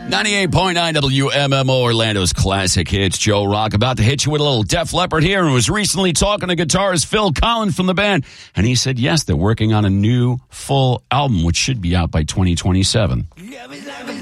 98.9 WMMO, Orlando's classic hits. Joe Rock about to hit you with a little Def Leppard here, and was recently talking to guitarist Phil Collins from the band, and he said, yes, they're working on a new full album, which should be out by 2027.